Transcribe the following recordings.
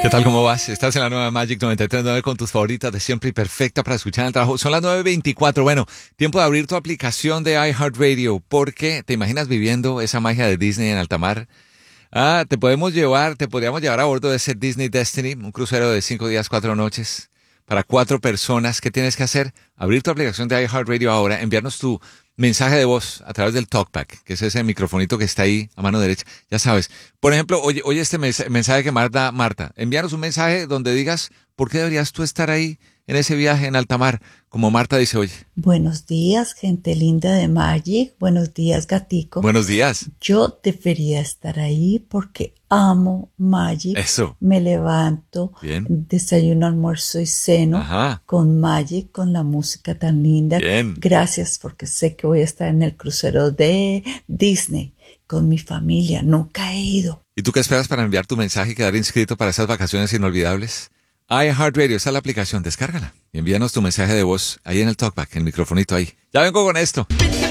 ¿Qué tal? ¿Cómo vas? Estás en la nueva Magic 93.9 con tus favoritas de siempre y perfecta para escuchar en el trabajo. Son las 9:24. Bueno, tiempo de abrir tu aplicación de iHeartRadio porque te imaginas viviendo esa magia de Disney en alta mar. Te podríamos llevar a bordo de ese Disney Destiny, un crucero de 5 días, 4 noches para 4 personas. ¿Qué tienes que hacer? Abrir tu aplicación de iHeartRadio ahora, enviarnos tu mensaje de voz a través del TalkBack, que es ese microfonito que está ahí a mano derecha. Ya sabes. Por ejemplo, oye este mensaje que manda Marta. Envíanos un mensaje donde digas por qué deberías tú estar ahí en ese viaje en alta mar, como Marta dice hoy. Buenos días, gente linda de Magic. Buenos días, gatico. Buenos días. Yo debería estar ahí porque amo Magic. Eso. Me levanto, Bien. desayuno, almuerzo y ceno con Magic, con la música tan linda. Bien. Gracias, porque sé que voy a estar en el crucero de Disney con mi familia. Nunca he ido. ¿Y tú qué esperas para enviar tu mensaje y quedar inscrito para esas vacaciones inolvidables? iHeartRadio, esa es la aplicación, descárgala y envíanos tu mensaje de voz ahí en el TalkBack, el microfonito ahí. Ya vengo con esto.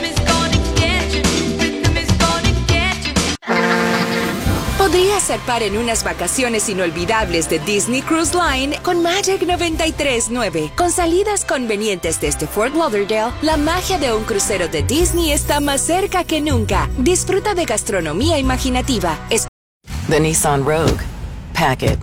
Podría ser par en unas vacaciones inolvidables de Disney Cruise Line con Magic 93.9. Con salidas convenientes desde Fort Lauderdale, la magia de un crucero de Disney está más cerca que nunca. Disfruta de gastronomía imaginativa. The Nissan Rogue. Pack it.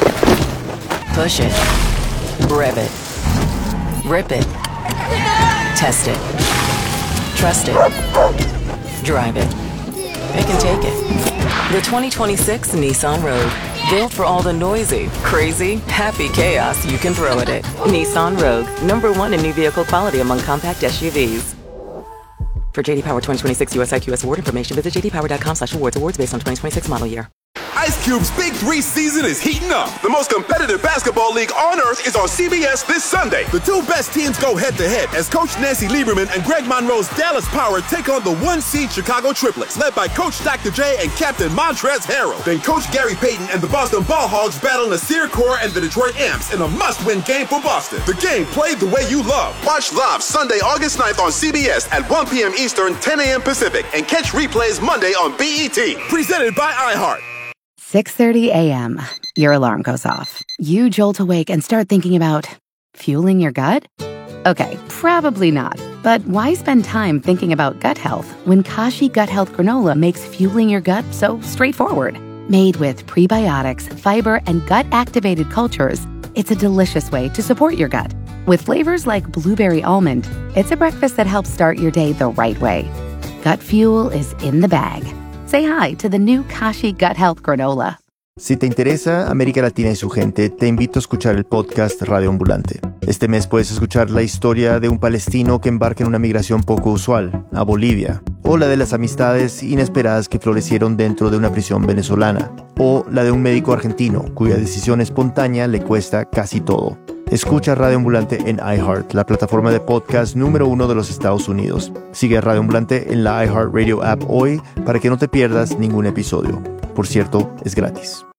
Push it. Rev it. Rip it. Test it. Trust it. Drive it. It can take it. The 2026 Nissan Rogue. Built for all the noisy, crazy, happy chaos you can throw at it. Nissan Rogue. #1 in new vehicle quality among compact SUVs. For JD Power 2026 US IQS award information, visit jdpower.com/awards. Awards based on 2026 model year. Ice Cube's Big 3 season is heating up. The most competitive basketball league on earth is on CBS this Sunday. The two best teams go head-to-head as Coach Nancy Lieberman and Greg Monroe's Dallas Power take on the 1-seed Chicago Triplets, led by Coach Dr. J and Captain Montrezl Harrell. Then Coach Gary Payton and the Boston Ball Hogs battle Nasir Kaur and the Detroit Amps in a must-win game for Boston. The game played the way you love. Watch live Sunday, August 9th on CBS at 1 p.m. Eastern, 10 a.m. Pacific, and catch replays Monday on BET. Presented by iHeart. 6:30 a.m. Your alarm goes off. You jolt awake and start thinking about fueling your gut? Okay, probably not. But why spend time thinking about gut health when Kashi Gut Health Granola makes fueling your gut so straightforward? Made with prebiotics, fiber, and gut-activated cultures, it's a delicious way to support your gut. With flavors like blueberry almond, it's a breakfast that helps start your day the right way. Gut fuel is in the bag. Say hi to the new Kashi Gut Health Granola. Si te interesa América Latina y su gente, te invito a escuchar el podcast Radio Ambulante. Este mes puedes escuchar la historia de un palestino que embarca en una migración poco usual, a Bolivia, o la de las amistades inesperadas que florecieron dentro de una prisión venezolana, o la de un médico argentino cuya decisión espontánea le cuesta casi todo. Escucha Radio Ambulante en iHeart, la plataforma de podcast número 1 de los Estados Unidos. Sigue a Radio Ambulante en la iHeartRadio app hoy para que no te pierdas ningún episodio. Por cierto, es gratis.